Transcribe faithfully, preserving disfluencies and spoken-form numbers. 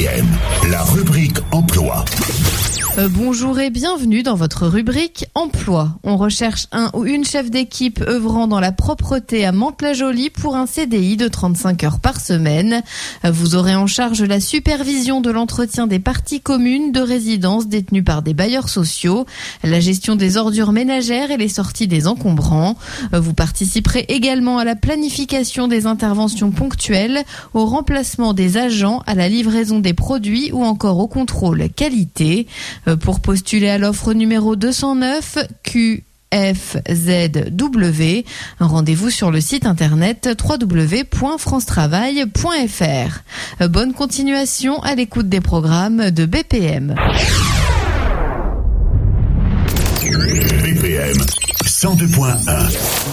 M, la rubrique emploi. Euh, bonjour et bienvenue dans votre rubrique Emploi. On recherche un ou une chef d'équipe œuvrant dans la propreté à Mantes-la-Jolie pour un C D I de trente-cinq heures par semaine. Euh, vous aurez en charge la supervision de l'entretien des parties communes de résidences détenues par des bailleurs sociaux, la gestion des ordures ménagères et les sorties des encombrants. Euh, vous participerez également à la planification des interventions ponctuelles, au remplacement des agents, à la livraison des produits ou encore au contrôle qualité. Pour postuler à l'offre numéro deux cent neuf, Q F Z W, un rendez-vous sur le site internet w w w point france travail point f r. Bonne continuation à l'écoute des programmes de B P M. B P M cent deux point un